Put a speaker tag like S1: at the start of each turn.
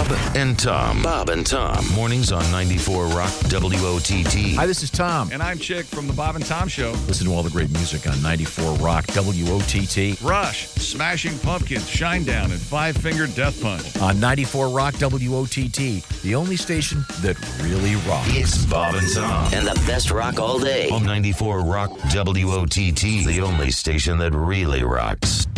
S1: Bob and Tom. Bob and Tom. Mornings on 94 Rock WOTT.
S2: Hi, this is Tom.
S3: And I'm Chick from the Bob and Tom Show.
S2: Listen to all the great music on 94 Rock WOTT.
S3: Rush, Smashing Pumpkins, Shinedown, and Five Finger Death Punch.
S2: On 94 Rock WOTT, the only station that really rocks.
S1: It's Bob and Tom.
S4: And the best rock all day.
S1: On 94 Rock WOTT, the only station that really rocks.